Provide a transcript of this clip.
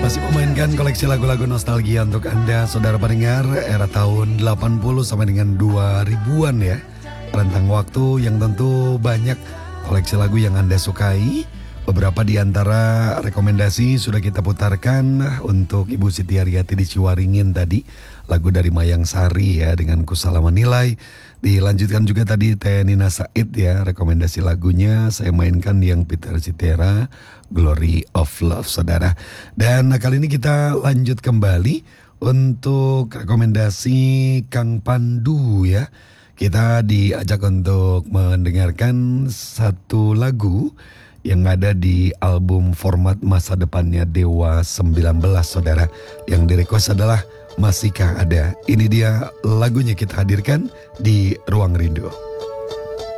Masih memainkan koleksi lagu-lagu nostalgia untuk Anda, saudara pendengar, era tahun 80 sampai dengan 2000-an ya. Rentang waktu yang tentu banyak koleksi lagu yang Anda sukai. Beberapa di antara rekomendasi sudah kita putarkan untuk Ibu Siti Haryati di Ciwaringin tadi. Lagu dari Mayang Sari ya dengan Kusala Menilai. Dilanjutkan juga tadi Teh Nina Said ya, rekomendasi lagunya saya mainkan yang Peter Cetera, Glory of Love, saudara. Dan kali ini kita lanjut kembali untuk rekomendasi Kang Pandu ya. Kita diajak untuk mendengarkan satu lagu yang ada di album format masa depannya Dewa 19, saudara. Yang di-request adalah Masihkah Ada. Ini dia lagunya kita hadirkan di Ruang Rindu.